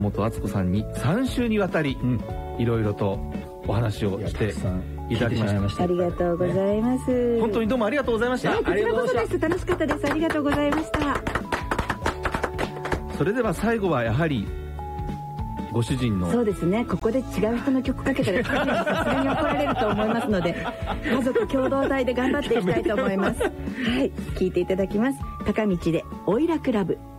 本敦子さんに3週にわたりいろいろとお話をしていただきました。 ありがとうございます。 本当にどうもありがとうございました。 こちらこそです。楽しかったです。ありがとうございました。 それでは最後はやはりご主人の。 そうですね。ここで違う人の曲かけたらさすがに怒られると思いますので、家族共同体で頑張っていきたいと思います。はい、聴いていただきます。高道でオイラクラブ。